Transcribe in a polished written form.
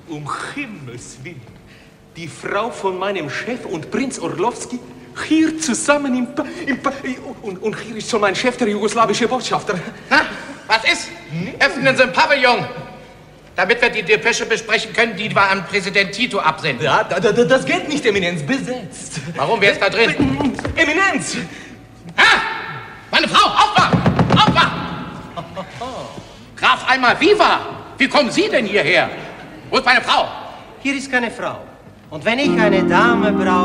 Um Himmels Willen. Die Frau von meinem Chef und Prinz Orlowski hier zusammen und hier ist schon mein Chef, der jugoslawische Botschafter. Na, was ist? Öffnen Sie ein Pavillon, damit wir die Depesche besprechen können, die wir an Präsident Tito absenden. Ja, das geht nicht, Eminenz, besetzt. Warum, wer ist da drin? Eminenz! Ha! Meine Frau, aufwachen! Aufwachen! Graf Alma Viva! Wie kommen Sie denn hierher? Wo ist meine Frau? Hier ist keine Frau. Und wenn ich eine Dame brauche...